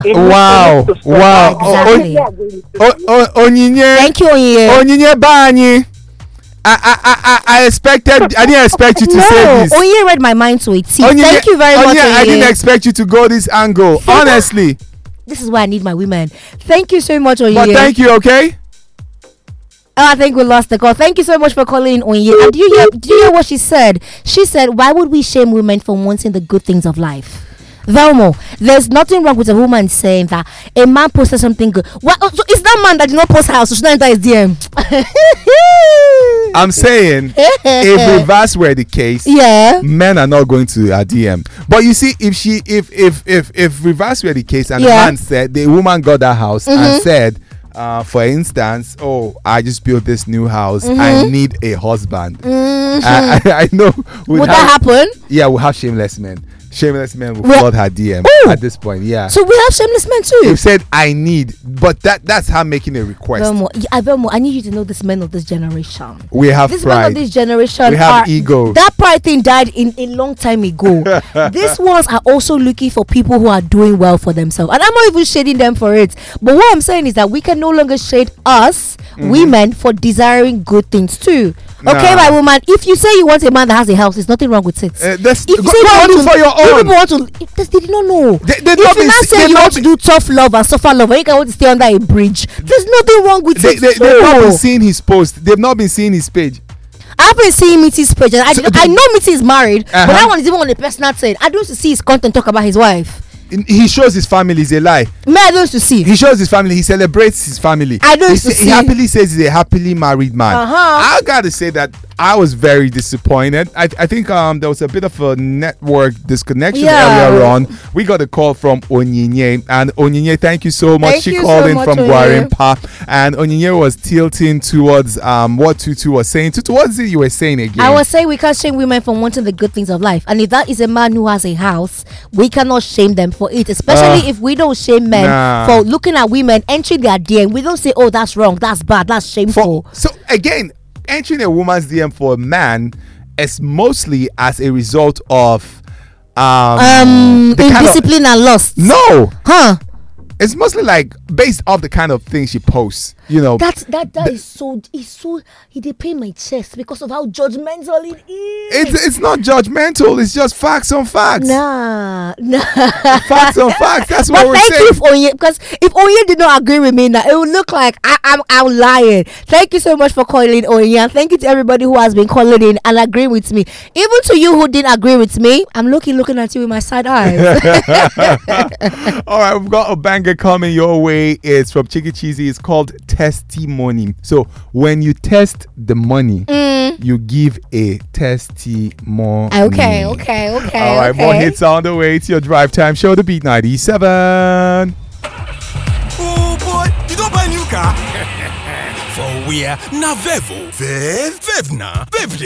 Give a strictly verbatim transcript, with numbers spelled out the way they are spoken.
Wow, wow. Exactly. O- o- Onyinye. Thank you, Onyinye. Onyinye Bani. I, I, I, I expected, I didn't expect you to no, say this. Onyinye read my mind to a T. Onyinye, Thank you very much, Onyinye, I didn't Onyinye. expect you to go this angle, honestly. This is why I need my women. Thank you so much, Onyinye. But thank you, okay? Oh, I think we lost the call. Thank you so much for calling in, Onyinye. And do you hear, do you hear what she said? She said, why would we shame women for wanting the good things of life? Velmo, there's nothing wrong with a woman saying that a man posted something good. What? So is that man that did not post house? So should not enter his D M? I'm saying, if reverse were the case, yeah, men are not going to a D M. But you see, if she, if if if if reverse were the case, and yeah. the man said, the woman got that house mm-hmm. and said, uh, for instance, oh, I just built this new house. Mm-hmm. I need a husband. Mm-hmm. I, I, I know. Would have, that happen? Yeah, we'll have shameless men. Shameless men will well, flood her D M ooh. at this point. Yeah. So we have shameless men too. You said I need, but that that's her making a request. Velmo, yeah, Velmo, I need you to know this men of this generation. We have this pride. men of this generation. We have are, ego. That pride thing died in a long time ago. These ones are also looking for people who are doing well for themselves, and I'm not even shading them for it. But what I'm saying is that we can no longer shade us mm-hmm. women for desiring good things too. Nah. Okay, my woman. If you say you want a man that has a house, there's nothing wrong with it. Uh, if you go, say go you look want for your own. People want to. They, they did not know. They, they if not you been, now say you want to do tough love and suffer love, and you can want to stay under a bridge, there's nothing wrong with they, it. They, they've not been seeing his post. They've not been seeing his page. I've been seeing Mitty's page, and I, So, I know Mitty is married, uh-huh. but that one is even on the personal side. I don't used to see his content talk about his wife. He shows his family is a lie. Me, I don't used to see. He shows his family. He celebrates his family. I don't he, used to say, see. He happily says he's a happily married man. Uh-huh. I gotta say that I was very disappointed. I, I think um there was a bit of a network disconnection yeah. earlier on. We got a call from Onyinye, and Onyinye, thank you so much. Thank she you called so in much, from Onyinye. Gwarimpa, and Onyinye was tilting towards um what Tutu was saying. Tutu, what is it you were saying again? I was saying we can't shame women for wanting the good things of life, and if that is a man who has a house, we cannot shame them for it, especially uh, if we don't shame men nah. for looking at women entering their D M. We don't say, oh, that's wrong, that's bad, that's shameful. For, so again, entering a woman's D M for a man is mostly as a result of um, um indiscipline and lust. No, huh? It's mostly like based off the kind of things she posts. You know, that that that is so is so he did pain my chest because of how judgmental it is. It's it's not judgmental. It's just facts on facts. Nah, nah. Facts on facts. That's what but we're thank saying. you for Onye, because if Onye did not agree with me, now it would look like I, I'm I'm lying. Thank you so much for calling Onye, and thank you to everybody who has been calling in and agreeing with me. Even to you who didn't agree with me, I'm looking looking at you with my side eyes. All right, we've got a banger coming your way. It's from Chicky Cheesy. It's called Testimony. So when you test the money, mm. you give a testimony. Okay, okay, okay. All right, okay. more hits on the way. It's your drive time show, The Beat ninety-seven. Oh boy, you don't buy a new car? For where? Na Vevo. Vev, Vev na. Vev